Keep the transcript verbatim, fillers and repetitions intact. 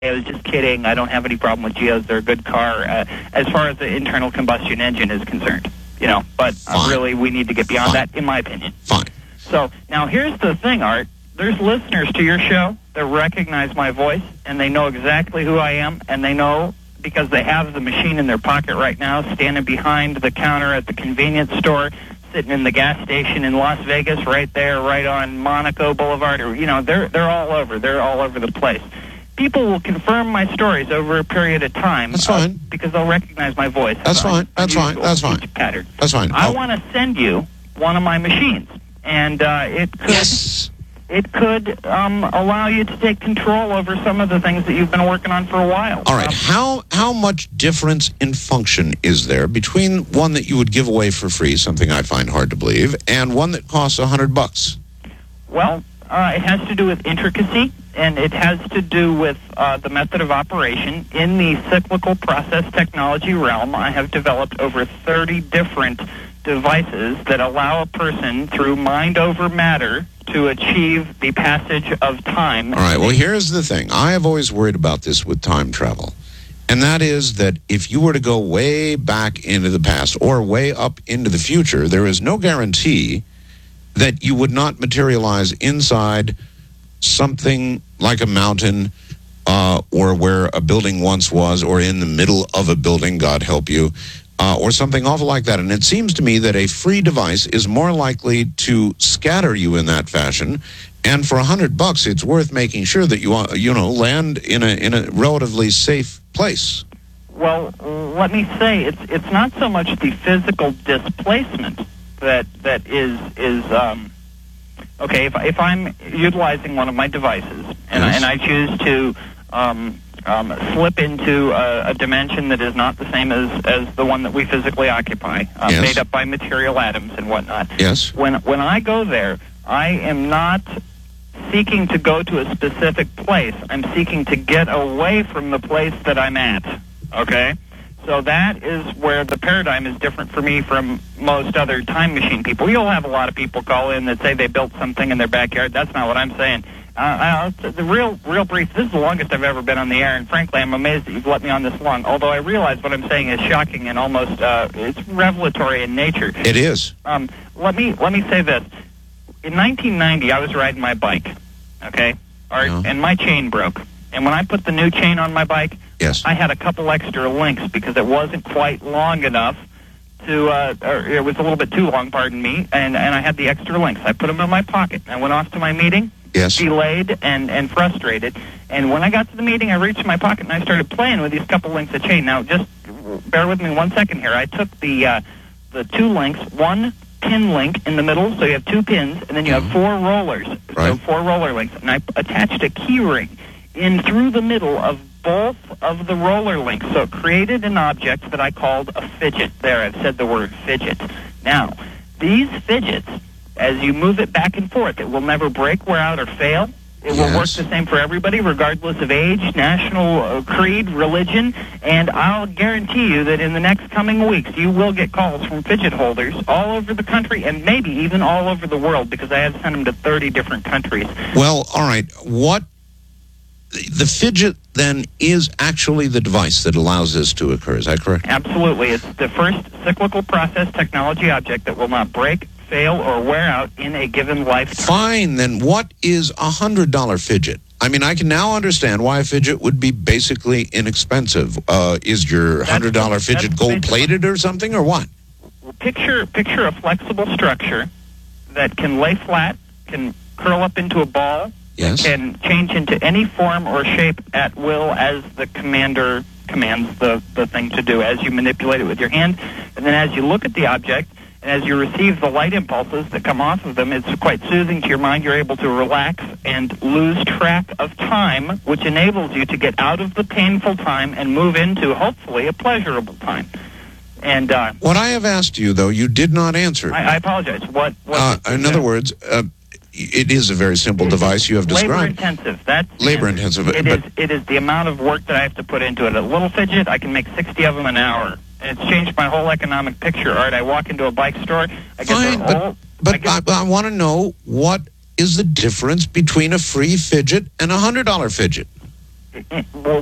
I was just kidding. I don't have any problem with Geos. They're a good car uh, as far as the internal combustion engine is concerned. You know, but uh, really, we need to get beyond Fine. that, in my opinion. Fine. So now here's the thing, Art. There's listeners to your show that recognize my voice, and they know exactly who I am, and they know because they have the machine in their pocket right now, standing behind the counter at the convenience store, sitting in the gas station in Las Vegas, right there, right on Monaco Boulevard. Or, you know, they're they're all over. They're all over the place. People will confirm my stories over a period of time. That's fine. Uh, because they'll recognize my voice. That's fine. That's fine. That's fine. Pattern. That's fine. I Oh. want to send you one of my machines, and uh, it could Yes. it could um, allow you to take control over some of the things that you've been working on for a while. All right. Um, How how much difference in function is there between one that you would give away for free, something I find hard to believe, and one that costs a hundred bucks? Well, uh, it has to do with intricacy, and it has to do with uh, the method of operation. In the cyclical process technology realm, I have developed over thirty different devices that allow a person, through mind over matter, to achieve the passage of time. All right. Well, here's the thing. I have always worried about this with time travel. And that is that if you were to go way back into the past or way up into the future, there is no guarantee that you would not materialize inside something like a mountain uh, or where a building once was, or in the middle of a building, God help you, uh, or something awful like that. And it seems to me that a free device is more likely to scatter you in that fashion. And for a hundred bucks, it's worth making sure that you, uh, you know, land in a in a relatively safe place. Well, let me say, it's it's not so much the physical displacement that that is is um, okay. If if I'm utilizing one of my devices and Yes. I, and I choose to um, um, slip into a, a dimension that is not the same as, as the one that we physically occupy, uh, Yes. made up by material atoms and whatnot. Yes. When when I go there, I am not seeking to go to a specific place. I'm seeking to get away from the place that I'm at. Okay? So that is where the paradigm is different for me from most other time machine people. You'll have a lot of people call in that say they built something in their backyard. That's not what I'm saying. Uh, I, the real, real brief, this is the longest I've ever been on the air, and frankly, I'm amazed that you've let me on this long, although I realize what I'm saying is shocking and almost, uh, it's revelatory in nature. It is. Um, let me, let me say this. In nineteen ninety, I was riding my bike, okay, Art, Yeah. and my chain broke. And when I put the new chain on my bike, Yes. I had a couple extra links because it wasn't quite long enough to, uh, or it was a little bit too long, pardon me, and, and I had the extra links. I put them in my pocket. I went off to my meeting, Yes. delayed and, and frustrated. And when I got to the meeting, I reached my pocket and I started playing with these couple links of chain. Now, just bear with me one second here. I took the uh, the two links, one pin link in the middle, so you have two pins, and then you have four rollers, so Right. four roller links. And I attached a key ring in through the middle of both of the roller links, so it created an object that I called a fidget. There, I've said the word fidget. Now, these fidgets, as you move it back and forth, it will never break, wear out, or fail. It will work Yes. the same for everybody, regardless of age, national uh, creed, religion, and I'll guarantee you that in the next coming weeks, you will get calls from fidget holders all over the country, and maybe even all over the world, because I have sent them to thirty different countries. Well, all right. What the fidget then is actually the device that allows this to occur. Is that correct? Absolutely. It's the first cyclical process technology object that will not break, fail, or wear out in a given lifetime. Fine. Then what is a hundred dollar fidget? I mean, I can now understand why a fidget would be basically inexpensive. Uh, is your hundred dollar That's- fidget that's gold plated or something, or what? Picture picture a flexible structure that can lay flat, can curl up into a ball, Yes. can change into any form or shape at will as the commander commands the, the thing to do, as you manipulate it with your hand. And then as you look at the object, and as you receive the light impulses that come off of them, it's quite soothing to your mind. You're able to relax and lose track of time, which enables you to get out of the painful time and move into, hopefully, a pleasurable time. And uh, What I have asked you, though, you did not answer. I, I apologize. What? what Uh, in other words, uh, it is a very simple device you have labor described. intensive. That's Labor intensive, It but- is. It is the amount of work that I have to put into it. A little fidget, I can make sixty of them an hour, and it's changed my whole economic picture. Art, I walk into a bike store, I get Fine, their but, whole. I but get, I, I want to know what is the difference between a free fidget and a hundred dollar fidget. it will